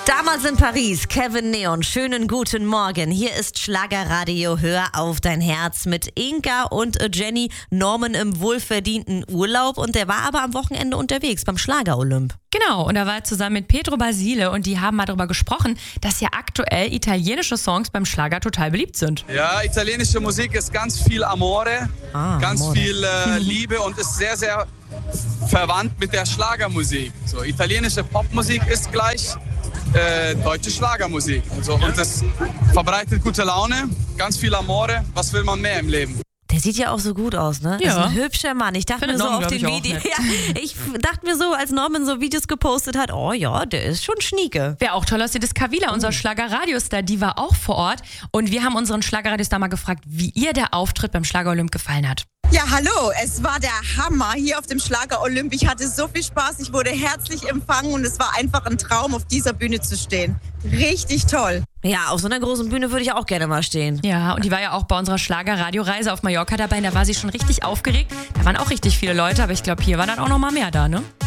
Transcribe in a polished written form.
Damals in Paris, Kevin Neon, schönen guten Morgen. Hier ist Schlagerradio, hör auf dein Herz mit Inka und Jenny. Norman im wohlverdienten Urlaub und der war aber am Wochenende unterwegs beim Schlager-Olymp. Genau, und da war er zusammen mit Pedro Basile und die haben mal darüber gesprochen, dass ja aktuell italienische Songs beim Schlager total beliebt sind. Ja, italienische Musik ist ganz viel Amore, ganz Amore. viel Liebe und ist sehr, sehr verwandt mit der Schlagermusik. So, italienische Popmusik ist gleich deutsche Schlagermusik. Und das verbreitet gute Laune, ganz viel Amore. Was will man mehr im Leben? Der sieht ja auch so gut aus, ne? Ja. Ist ein hübscher Mann. Ich dachte Findet mir so Norman, auf den glaub ich, auch Videos. Ja, ich dachte mir so, als Norman so Videos gepostet hat, oh ja, der ist schon schnieke. Wer auch toll aussieht, ist Kavila, unser Schlagerradiostar. Die war auch vor Ort und wir haben unseren Schlagerradiostar mal gefragt, wie ihr der Auftritt beim Schlager-Olymp gefallen hat. Ja, hallo, es war der Hammer hier auf dem Schlager-Olymp. Ich hatte so viel Spaß, ich wurde herzlich empfangen und es war einfach ein Traum, auf dieser Bühne zu stehen. Richtig toll. Ja, auf so einer großen Bühne würde ich auch gerne mal stehen. Ja, und die war ja auch bei unserer Schlagerradioreise auf Mallorca dabei. Da war sie schon richtig aufgeregt. Da waren auch richtig viele Leute, aber ich glaube, hier war dann auch noch mal mehr da, ne?